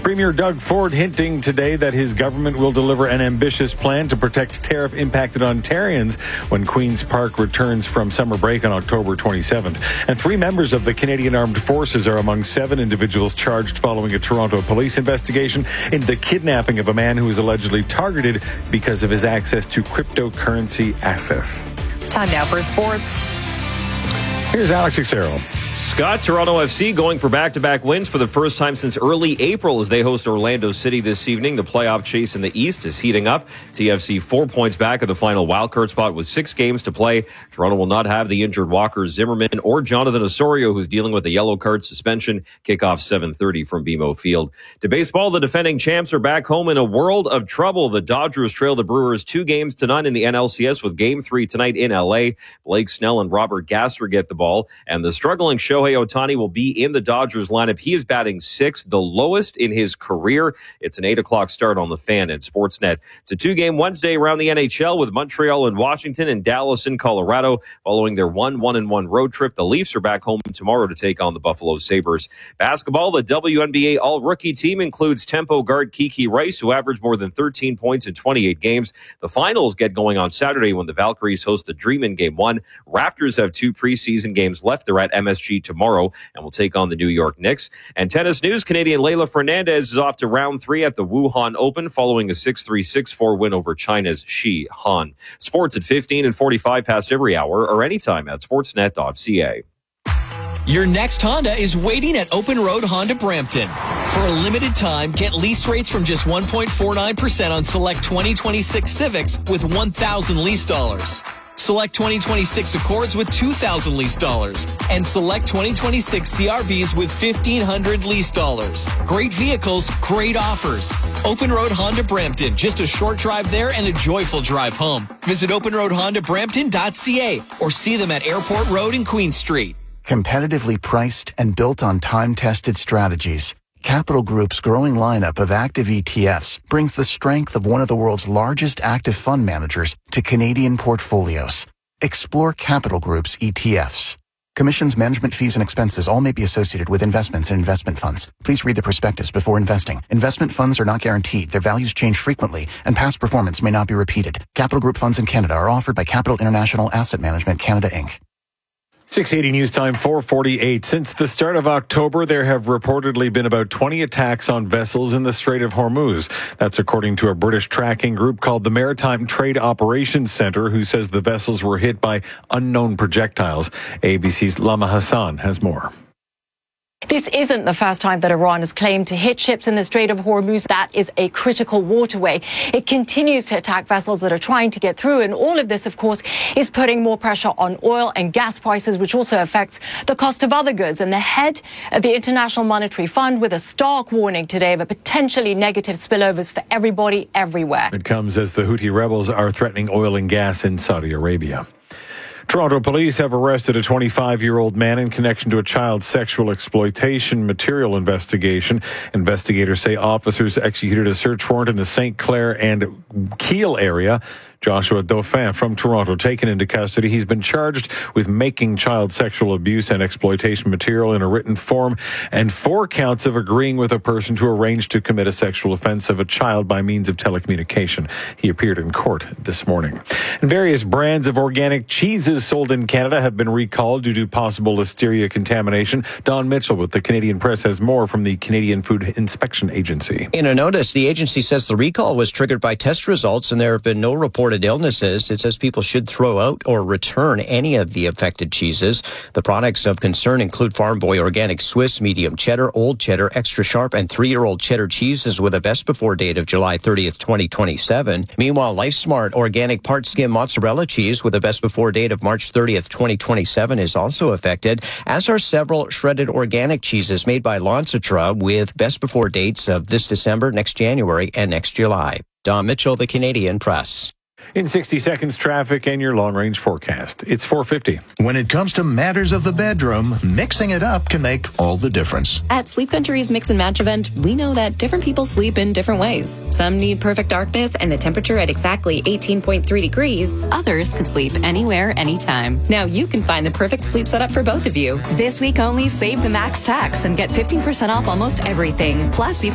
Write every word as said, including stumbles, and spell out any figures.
Premier Doug Ford hinting today that his government will deliver an ambitious plan to protect tariff-impacted Ontarians when Queen's Park returns from summer break on October twenty-seventh. And three members of the Canadian Armed Forces are among seven individuals charged following a Toronto police investigation into the kidnapping of a man who was allegedly targeted because of his access to cryptocurrency assets. Time now for sports. Here's Alex Xero. Scott, Toronto F C going for back-to-back wins for the first time since early April as they host Orlando City this evening. The playoff chase in the East is heating up. T F C four points back of the final wildcard spot with six games to play. Toronto will not have the injured Walker Zimmerman or Jonathan Osorio, who's dealing with a yellow card suspension. Kickoff seven thirty from B M O Field. To baseball, the defending champs are back home in a world of trouble. The Dodgers trail the Brewers two games to none in the N L C S with game three tonight in L A. Blake Snell and Robert Gasser get the ball, and the struggling Shohei Ohtani will be in the Dodgers lineup. He is batting sixth, the lowest in his career. It's an eight o'clock start on the Fan and Sportsnet. It's a two-game Wednesday around the N H L with Montreal and Washington and Dallas in Colorado. Following their one one and one road trip, the Leafs are back home tomorrow to take on the Buffalo Sabres. Basketball, the W N B A all-rookie team includes tempo guard Kiki Rice, who averaged more than thirteen points in twenty-eight games. The finals get going on Saturday when the Valkyries host the Dream in Game one. Raptors have two preseason games left. They're at M S G tomorrow and will take on the New York Knicks. And tennis news, Canadian Leylah Fernandez is off to round three at the Wuhan Open following a six three, six four win over China's Shi Han. Sports at fifteen and forty-five past every hour or anytime at sportsnet dot c a. Your next Honda is waiting at Open Road Honda Brampton. For a limited time, get lease rates from just one point four nine percent on select twenty twenty-six Civics with one thousand lease dollars. Select twenty twenty-six Accords with two thousand lease dollars. And select twenty twenty-six C R Vs with fifteen hundred lease dollars. Great vehicles, great offers. Open Road Honda Brampton. Just a short drive there and a joyful drive home. Visit open road honda brampton dot c a or see them at Airport Road and Queen Street. Competitively priced and built on time-tested strategies, Capital Group's growing lineup of active E T Fs brings the strength of one of the world's largest active fund managers to Canadian portfolios. Explore Capital Group's E T Fs. Commissions, management fees, and expenses all may be associated with investments in investment funds. Please read the prospectus before investing. Investment funds are not guaranteed. Their values change frequently, and past performance may not be repeated. Capital Group funds in Canada are offered by Capital International Asset Management Canada, Incorporated. six eighty News Time, four forty-eight. Since the start of October, there have reportedly been about twenty attacks on vessels in the Strait of Hormuz. That's according to a British tracking group called the Maritime Trade Operations Centre, who says the vessels were hit by unknown projectiles. A B C's Lama Hassan has more. This isn't the first time that Iran has claimed to hit ships in the Strait of Hormuz. That is a critical waterway. It continues to attack vessels that are trying to get through. And all of this, of course, is putting more pressure on oil and gas prices, which also affects the cost of other goods. And the head of the International Monetary Fund with a stark warning today of a potentially negative spillovers for everybody everywhere. It comes as the Houthi rebels are threatening oil and gas in Saudi Arabia. Toronto police have arrested a twenty-five-year-old man in connection to a child sexual exploitation material investigation. Investigators say officers executed a search warrant in the Saint Clair and Kiel area. Joshua Dauphin from Toronto taken into custody. He's been charged with making child sexual abuse and exploitation material in a written form and four counts of agreeing with a person to arrange to commit a sexual offense of a child by means of telecommunication. He appeared in court this morning. And various brands of organic cheeses sold in Canada have been recalled due to possible listeria contamination. Don Mitchell with the Canadian Press has more from the Canadian Food Inspection Agency. In a notice, the agency says the recall was triggered by test results and there have been no reported illnesses. It says people should throw out or return any of the affected cheeses. The products of concern include Farm Boy Organic Swiss, Medium Cheddar, Old Cheddar, Extra Sharp, and three-year-old cheddar cheeses with a best before date of July thirtieth, twenty twenty-seven. Meanwhile, LifeSmart Organic Part Skim Mozzarella Cheese with a best before date of March thirtieth, twenty twenty-seven is also affected, as are several shredded organic cheeses made by Lancitra with best before dates of this December, next January, and next July. Don Mitchell, the Canadian Press. In sixty seconds, traffic and your long-range forecast. It's four fifty. When it comes to matters of the bedroom, mixing it up can make all the difference. At Sleep Country's Mix and Match event, we know that different people sleep in different ways. Some need perfect darkness and the temperature at exactly eighteen point three degrees. Others can sleep anywhere, anytime. Now you can find the perfect sleep setup for both of you. This week only, save the max tax and get fifteen percent off almost everything. Plus, you